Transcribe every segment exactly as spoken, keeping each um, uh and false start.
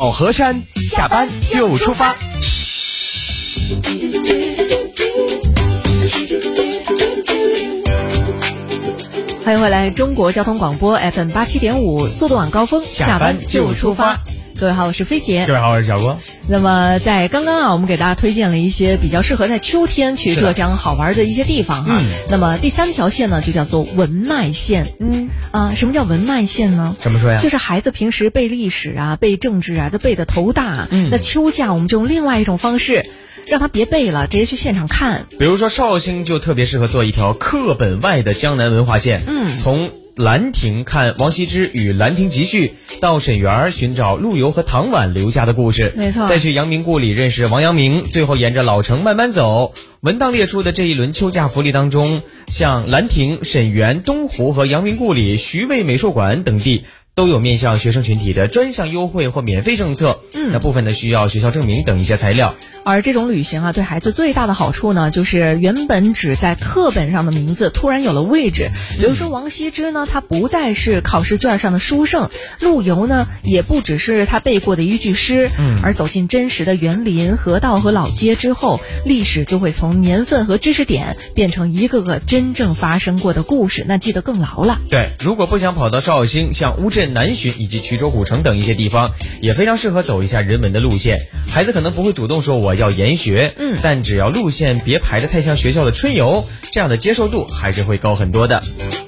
老河山，下班就出发。 欢迎回来，中国交通广播 F M 八七点五，速度晚高峰，下班就出发。各位好，我是飞姐。 各位好，我是小郭。 那么在刚刚啊，我们给大家推荐了一些比较适合在秋天去浙江好玩的一些地方哈。嗯。那么第三条线呢，就叫做文脉线。嗯。啊，什么叫文脉线呢？ 怎么说呀？ 就是孩子平时背历史啊、背政治啊，都背得头大。嗯。那秋假我们就用另外一种方式，让他别背了，直接去现场看。 比如说绍兴就特别适合做一条课本外的江南文化线。嗯。从兰亭看王羲之与《兰亭集序》，到沈园寻找陆游和唐婉留下的故事， 没错。 再去阳明故里认识王阳明，最后沿着老城慢慢走。文档列出的这一轮秋假福利当中，像兰亭、沈园、东湖和阳明故里、徐渭美术馆等地都有面向学生群体的专项优惠或免费政策。嗯，那部分呢需要学校证明等一些材料。 而这种旅行啊，对孩子最大的好处呢，就是原本只在课本上的名字突然有了位置。比如说王羲之呢，他不再是考试卷上的书圣；陆游呢，也不只是他背过的一句诗。嗯，而走进真实的园林、河道和老街之后，历史就会从年份和知识点变成一个个真正发生过的故事，那记得更牢了。 对，如果不想跑到绍兴，像乌镇南浔以及衢州古城等一些地方，也非常适合走一下人文的路线。孩子可能不会主动说我要研学，嗯，但只要路线别排得太像学校的春游，这样的接受度还是会高很多的。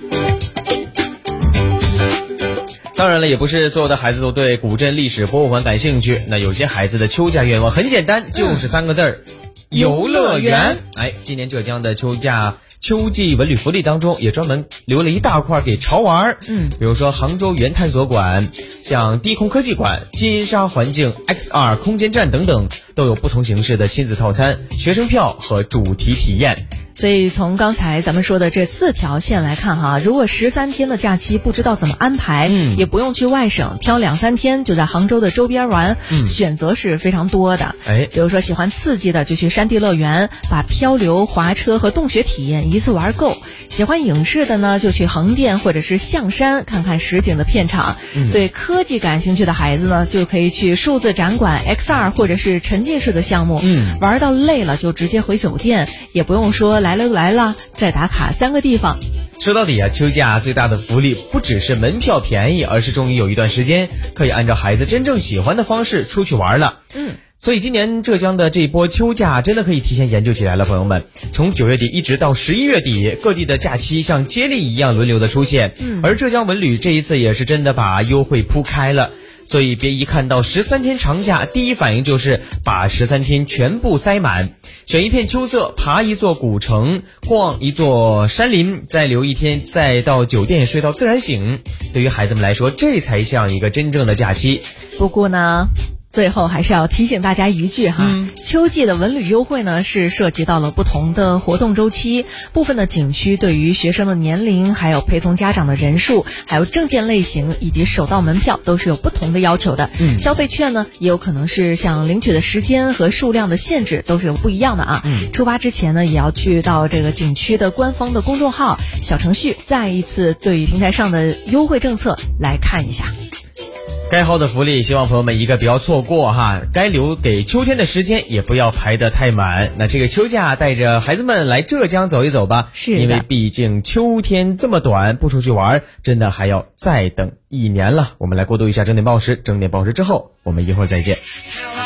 当然了，也不是所有的孩子都对古镇历史博物馆感兴趣，那有些孩子的秋假愿望很简单，就是三个字儿、嗯、游乐园。哎，今年浙江的秋假秋季文旅福利当中也专门留了一大块给潮玩。嗯，比如说杭州园探索馆、像低空科技馆、金沙环境 X R 空间站等等，都有不同形式的亲子套餐、学生票和主题体验。 所以从刚才咱们说的这四条线来看哈，如果十三天的假期不知道怎么安排，嗯，也不用去外省，挑两三天就在杭州的周边玩，嗯，选择是非常多的。哎，比如说喜欢刺激的就去山地乐园，把漂流、滑车和洞穴体验一次玩够；喜欢影视的呢，就去横店或者是象山看看实景的片场。嗯，对科技感兴趣的孩子呢，就可以去数字展馆 X R 或者是沉浸式的项目。嗯，玩到累了就直接回酒店，也不用说来了来了再打卡三个地方。 说到底啊，秋假最大的福利不只是门票便宜，而是终于有一段时间可以按照孩子真正喜欢的方式出去玩了。嗯，所以今年浙江的这一波秋假真的可以提前研究起来了，朋友们。从九月底一直到十一月底，各地的假期像接力一样轮流的出现。嗯，而浙江文旅这一次也是真的把优惠铺开了。所以别一看到十三天长假，第一反应就是把十三天全部塞满，选一片秋色，爬一座古城，逛一座山林，再留一天，再到酒店睡到自然醒。对于孩子们来说，这才像一个真正的假期。 不过呢，最后还是要提醒大家一句哈，嗯、秋季的文旅优惠呢是涉及到了不同的活动周期，部分的景区对于学生的年龄、还有陪同家长的人数、还有证件类型以及首到门票都是有不同的要求的。嗯，消费券呢也有可能是像领取的时间和数量的限制都是有不一样的啊。嗯，出发之前呢也要去到这个景区的官方的公众号、小程序，再一次对平台上的优惠政策来看一下。 该好的福利，希望朋友们一个不要错过哈。该留给秋天的时间也不要排得太满。那这个秋假带着孩子们来浙江走一走吧， 是的， 因为毕竟秋天这么短，不出去玩，真的还要再等一年了。我们来过渡一下整点报时，整点报时之后，我们一会儿再见。